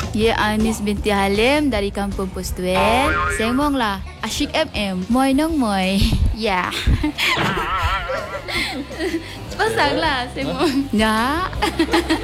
Ya, Anis binti Halim dari Kampung Postuel. Semong lah. Asyik MM. Moy nong moy. Ya. Pasang lah semong. Ya.